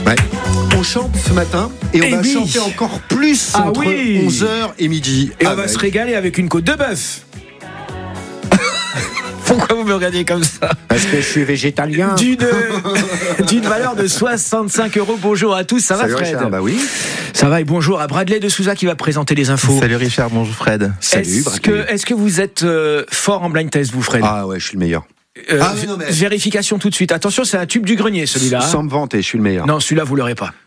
Ouais. On chante ce matin et on va chanter encore plus entre 11h et midi. Et on va se régaler avec une côte de bœuf. Pourquoi vous me regardez comme ça? Parce que je suis végétalien. D'une valeur de 65 €. Bonjour à tous, ça va Fred? Richard, bah oui. Ça va et bonjour à Bradley de Souza qui va présenter les infos. Salut Richard, bonjour Fred. Salut Bradley. Est-ce que vous êtes fort en blind test vous Fred? Ah ouais, je suis le meilleur. Vérification tout de suite. Attention, c'est un tube du grenier celui-là. Sans me vanter, je suis le meilleur. Non, celui-là vous l'aurez pas.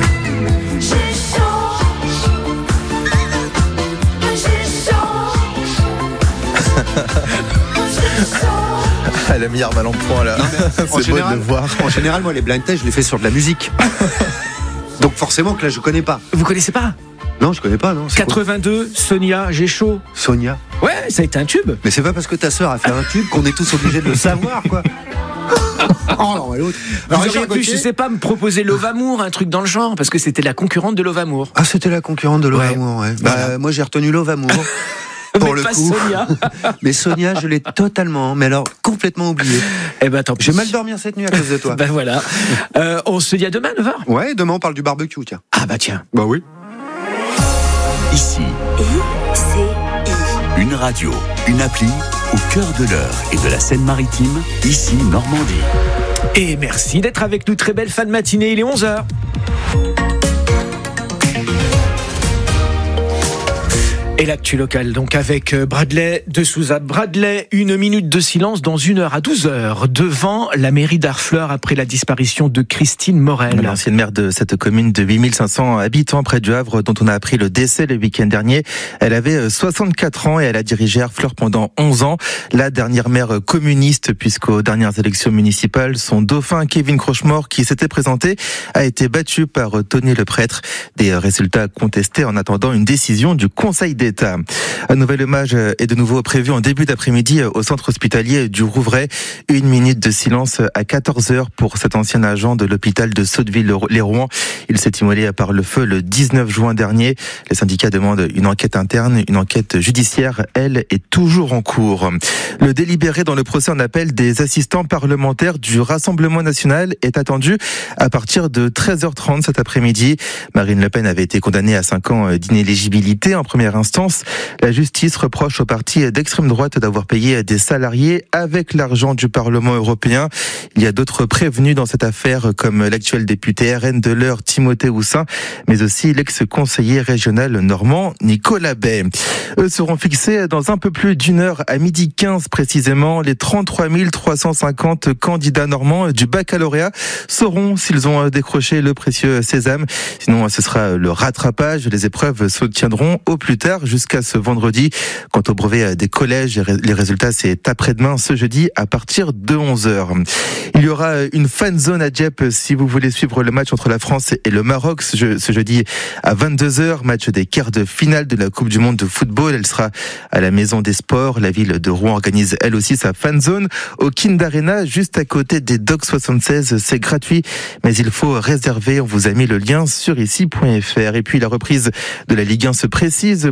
La meilleure balle en point là. C'est beau de le voir. En général, moi les blind tests, je les fais sur de la musique. Donc forcément que là je connais pas. Vous connaissez pas? Non, je connais pas, non. 82, Sonia, j'ai chaud. Sonia. Ouais, ça a été un tube. Mais c'est pas parce que ta sœur a fait un tube qu'on est tous obligés de le savoir, quoi. Oh non, l'autre. Vous auriez pu, je sais pas, me proposer Love Amour, un truc dans le genre, parce que c'était la concurrente de Love Amour. Ah, c'était la concurrente de Love Amour, ouais. Bah, moi j'ai retenu Love Amour. Pour le coup. Sonia. Mais Sonia, je l'ai totalement, mais alors complètement oublié. Eh ben tant pis. J'ai mal dormir cette nuit à cause de toi. Ben voilà. On se dit à demain, 9h. Ouais, demain on parle du barbecue, tiens. Ah bah tiens. Bah oui. Ici, une radio, une appli au cœur de l'Eure et de la Seine-Maritime, ici Normandie. Et merci d'être avec nous, très belle fin de matinée, il est 11h. Et l'actu locale, donc avec Bradley de Souza. Bradley, 1 minute de silence dans 1h à 12h devant la mairie d'Harfleur après la disparition de Christine Morel. L'ancienne maire de cette commune de 8500 habitants près du Havre, dont on a appris le décès le week-end dernier. Elle avait 64 ans et elle a dirigé Harfleur pendant 11 ans. La dernière maire communiste, puisqu'aux dernières élections municipales, son dauphin Kevin Crochemort, qui s'était présenté, a été battu par Tony Le Prêtre. Des résultats contestés en attendant une décision du Conseil d'État. Un nouvel hommage est de nouveau prévu en début d'après-midi au centre hospitalier du Rouvray. 1 minute de silence à 14h pour cet ancien agent de l'hôpital de Sotteville-les-Rouen. Il s'est immolé par le feu le 19 juin dernier. Les syndicats demandent une enquête interne. Une enquête judiciaire, elle, est toujours en cours. Le délibéré dans le procès en appel des assistants parlementaires du Rassemblement national est attendu à partir de 13h30 cet après-midi. Marine Le Pen avait été condamnée à 5 ans d'inéligibilité en première instance. La justice reproche au parti d'extrême droite d'avoir payé des salariés avec l'argent du Parlement européen. Il y a d'autres prévenus dans cette affaire, comme l'actuel député RN de l'Eure, Timothée Houssin, mais aussi l'ex-conseiller régional normand, Nicolas Bay. Eux seront fixés dans un peu plus d'1h à 12h15 précisément. Les 33 350 candidats normands du baccalauréat sauront s'ils ont décroché le précieux sésame. Sinon, ce sera le rattrapage. Les épreuves se tiendront au plus tard jusqu'à ce vendredi. Quant au brevet des collèges, les résultats, c'est après-demain, ce jeudi, à partir de 11h. Il y aura une fan zone à Dieppe si vous voulez suivre le match entre la France et le Maroc ce jeudi à 22h. Match des quarts de finale de la Coupe du Monde de football. Elle sera à la Maison des Sports. La ville de Rouen organise elle aussi sa fan zone au Kind Arena, juste à côté des Docks 76. C'est gratuit, mais il faut réserver. On vous a mis le lien sur ici.fr. Et puis la reprise de la Ligue 1 se précise